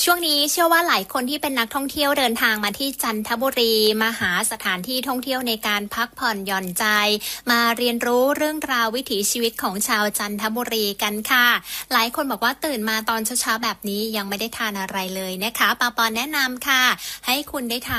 ช่วงนี้เชื่อว่าหลายคนที่เป็นนักท่องเที่ยวเดินทางมาที่จันทบุรีมาหาสถานที่ท่องเที่ยวในการพักผ่อนหย่อนใจมาเรียนรู้เรื่องราววิถีชีวิตของชาวจันทบุรีกันค่ะหลายคนบอกว่าตื่นมาตอนเช้าๆแบบนี้ยังไม่ได้ทานอะไรเลยนะคะปาปอนแนะนำค่ะให้คุณได้ทาน